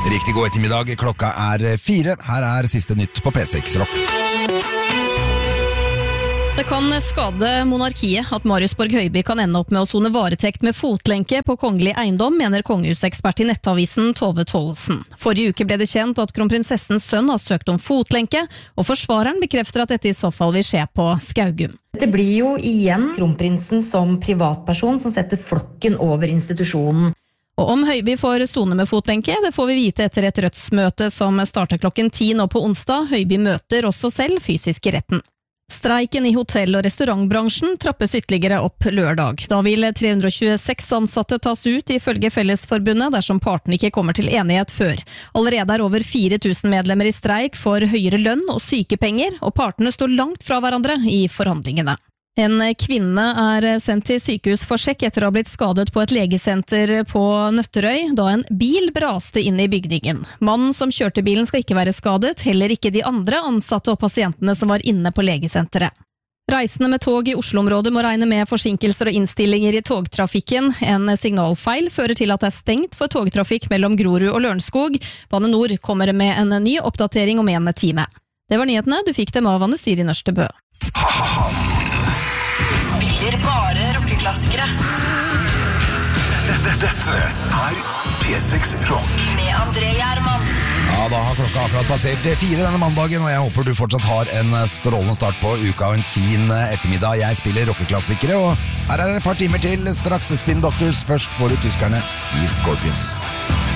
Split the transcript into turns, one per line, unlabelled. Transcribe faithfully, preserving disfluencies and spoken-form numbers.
Riktig god ettermiddag, klokka er fire. Her er siste nytt på P seks Rock.
Det kan skade monarkiet at Marius Borg Høiby kan ende opp med å sone varetekt med fotlenke på kongelig eiendom, mener kongehusekspert i Nettavisen Tove Tollesen. Forrige uke ble det kjent at kronprinsessens sønn har søkt om fotlenke, og forsvareren bekrefter at dette i så fall vil skje på Skaugum.
Det blir jo igjen kronprinsen som privatperson som setter flokken over institusjonen.
Og om Høiby får sone med fotlenke, det får vi vite etter et Rødts-møte som starter klokken ti nå på onsdag. Høiby møter også selv fysisk i retten. Streiken i hotell- og restaurantbransjen trappes ytterligere opp lørdag. Da vil tre hundre og tjueseks ansatte tas ut ifølge Fellesforbundet dersom partene ikke kommer til enighet før. Allerede er over fire tusen medlemmer i streik for høyere lønn og sykepenger, og partene står langt fra hverandre i forhandlingene. En kvinne er sendt til sykehus for sjekk etter å ha blitt skadet på et legesenter på Nøtterøy, da en bil braste inn i bygningen. Mannen som kjørte bilen skal ikke være skadet, heller ikke de andre ansatte og pasientene som var inne på legesenteret. Reisende med tog i Oslo-området må regne med forsinkelser og innstillinger i togtrafikken. En signalfeil fører til at det er stengt for togtrafikk mellom Grorud og Lørenskog. Bane Nor kommer med en ny oppdatering om en time. Det var nyhetene, du fikk dem av Anne Siri Nørstebø.
Spiller bare rockeklassikere.
Dette er P seks Rock
med André Gjerman.
Ja, da har klokka akkurat passert fire denne mandagen, og jeg håper du fortsatt har en strålende start på uka og en fin ettermiddag. Jeg spiller rockeklassikere, og her er det et par timer til. Straks Spin Doctors, først får du tyskerne i Scorpions.